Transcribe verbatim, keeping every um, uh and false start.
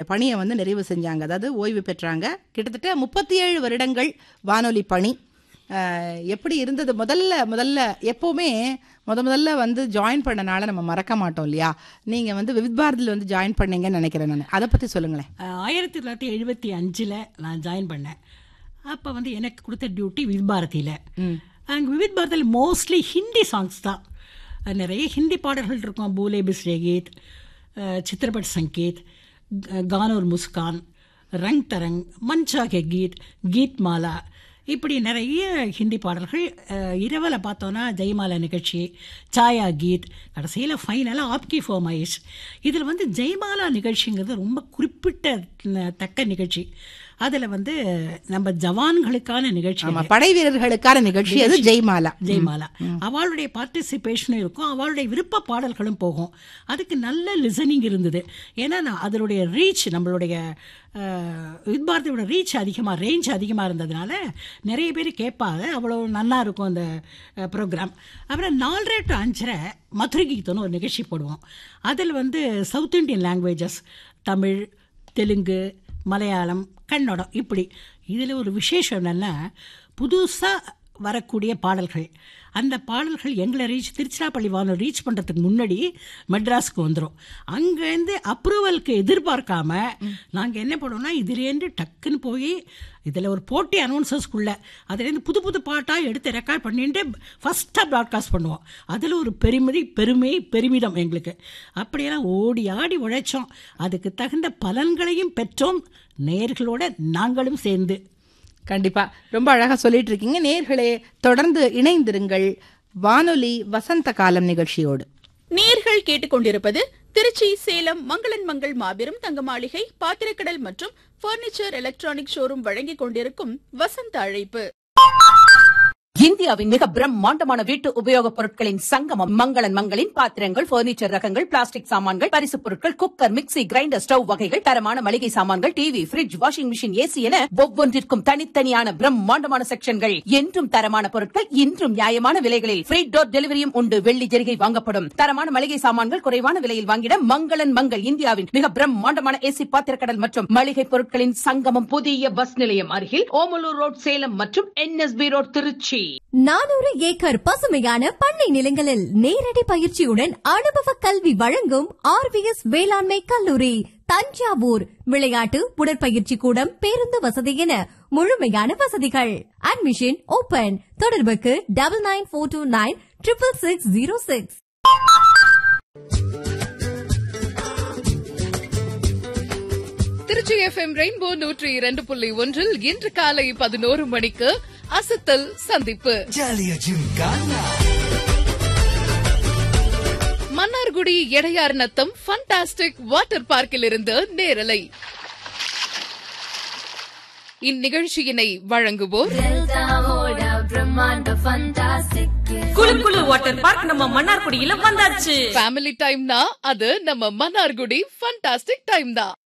பணியை வந்து நிறைவு செஞ்சாங்க. அதாவது ஓய்வு பெற்றாங்க. கிட்டத்தட்ட முப்பத்தி ஏழு வருடங்கள் வானொலி பணி. எப்படி இருந்தது? முதல்ல முதல்ல எப்போவுமே முத முதல்ல வந்து ஜாயின் பண்ணனால நம்ம மறக்க மாட்டோம் இல்லையா? நீங்கள் வந்து விவித் பாரதியில் வந்து ஜாயின் பண்ணீங்கன்னு நினைக்கிறேன். நான் அதை பற்றி சொல்லுங்களேன். ஆயிரத்தி தொள்ளாயிரத்தி எழுபத்தி அஞ்சில் நான் ஜாயின் பண்ணேன். அப்போ வந்து எனக்கு கொடுத்த டியூட்டி விவித் பாரதியில். அங்கே விவித் பாரதியில் மோஸ்ட்லி ஹிந்தி சாங்ஸ் தான். நிறைய ஹிந்தி பாடல்கள் இருக்கும். பூலே பிஸ்ரே கீத், சித்திரபட் சங்கீத், கானோர் முஸ்கான், ரங் தரங், Mansa K Keith, Keith Mala, இப்படி நிறைய ஹிந்தி பாடல்கள். இரவில் பார்த்தோன்னா ஜெயமாலா நிகழ்ச்சி, சாயா கீத், கடைசியில் ஃபைனலாக ஆப்கி ஃபோமாயிஷ். இதில் வந்து ஜெயமாலா நிகழ்ச்சிங்கிறது ரொம்ப குறிப்பிட்ட தக்க நிகழ்ச்சி. அதில் வந்து நம்ம ஜவான்களுக்கான நிகழ்ச்சி, படை வீரர்களுக்கான நிகழ்ச்சி, அது ஜெய்மாலா. ஜெய்மாலா அவளுடைய பார்ட்டிசிபேஷனும் இருக்கும், அவளுடைய விருப்ப பாடல்களும் போகும். அதுக்கு நல்ல லிசனிங் இருந்தது. ஏன்னா நான் அதனுடைய ரீச், நம்மளுடைய வித் பாரதியோட ரீச் அதிகமாக, ரேஞ்ச் அதிகமாக இருந்ததுனால நிறைய பேர் கேட்பாங்க. அவ்வளோ நல்லா இருக்கும் அந்த ப்ரோக்ராம். அப்புறம் நாலரை டு அஞ்சரை மதுரை கீதம்னு ஒரு நிகழ்ச்சி போடுவோம். அதில் வந்து south Indian languages, Tamil, Telugu, Malayalam, Kannada, இப்படி. இதில் ஒரு விசேஷம் என்னென்னா, புதுசாக வரக்கூடிய பாடல்கள், அந்த பாடல்கள் எங்களை ரீச், திருச்சிராப்பள்ளி வானொலி ரீச் பண்ணுறதுக்கு முன்னாடி மெட்ராஸுக்கு வந்துடும். அங்கேருந்து அப்ரூவலுக்கு எதிர்பார்க்காம நாங்கள் என்ன பண்ணுவோம்னா, இதுலேருந்து டக்குன்னு போய் இதில் ஒரு போட்டி அனௌன்சர்ஸ்குள்ளே அதுலேருந்து புது புது பாட்டாக எடுத்து ரெக்கார்ட் பண்ணிட்டு ஃபஸ்ட்டாக ப்ராட்காஸ்ட் பண்ணுவோம். அதில் ஒரு பெருமிதி, பெருமை, பெருமிதம் எங்களுக்கு. அப்படியெல்லாம் ஓடி ஆடி உழைச்சோம். அதுக்கு தகுந்த பலன்களையும் பெற்றோம், நேயர்களோட நாங்களும் சேர்ந்து. கண்டிப்பா ரொம்ப அழகா சொல்லிட்டு இருக்கீங்க. நேயர்களே, தொடர்ந்து இணைந்திருங்கள் வானொலி வசந்த காலம் நிகழ்ச்சியோடு. நேயர்கள் கேட்டுக்கொண்டிருப்பது திருச்சி, சேலம் மங்களன் மங்கள் மாபெரும் தங்க மாளிகை, பாத்திரக்கடல் மற்றும் பர்னிச்சர் எலக்ட்ரானிக் ஷோரூம் வழங்கிக் கொண்டிருக்கும் வசந்த அழைப்பு. இந்தியாவின் மிக பிரம்மாண்டமான வீட்டு உபயோகப் பொருட்களின் சங்கமம் மங்களன் மங்களின் பாத்திரங்கள், பர்னிச்சர் ரகங்கள், பிளாஸ்டிக் சாமான்கள், பரிசுப் பொருட்கள், குக்கர், மிக்ஸி, கிரைண்டர், ஸ்டவ் வகைகள், தரமான மளிகை சாமான்கள், TV, fridge, washing machine, AC என ஒவ்வொன்றிற்கும் தனித்தனியான பிரம்மாண்டமான செக்ஷன்கள். என்றும் தரமான பொருட்கள், இன்றும் நியாயமான விலைகளில் ஃப்ரீ டோர் டெலிவரியும் உண்டு. வெள்ளி ஜெரிகை வாங்கப்படும். தரமான மளிகை சாமான்கள் குறைவான விலையில் வாங்கிட மங்களன் மங்கள் இந்தியாவின் மிக பிரம்மாண்டமான ஏசி பாத்திரக்கடல் மற்றும் மளிகை பொருட்களின் சங்கமம். புதிய பஸ் நிலையம் அருகில் ஓமலூர் ரோட், சேலம் மற்றும் என்எஸ்பி ரோட், திருச்சி. நானூறு ஏக்கர் பசுமையான பண்ணை நிலங்களில் நேரடி பயிற்சியுடன் அனுபவ கல்வி வழங்கும் ஆர்விஎஸ் வேளாண்மை கல்லூரி தஞ்சாவூர். விளையாட்டு, உடற்பயிற்சி கூடம், பேருந்து வசதி என முழுமையான வசதிகள். Admission open. தொடர்புக்கு டபுள் நைன் போர் two nine triple six zero six. Trichy FM rainbow நூற்றி இரண்டு புள்ளி ஒன்றில் இன்று காலை பதினோரு மணிக்கு அசத்தல் சந்திப்பு. மன்னார்குடி எடையார் நத்தம் ஃபண்டாஸ்டிக் வாட்டர் பார்க்கில் இருந்து நேரலை. இந்நிகழ்ச்சியினை வழங்குவோர் குளு குளு வாட்டர் பார்க் நம்ம மன்னார்குடியில வந்தாச்சு. ஃபேமிலி டைம்னா அது நம்ம மன்னார்குடி ஃபண்டாஸ்டிக் டைம் தான்.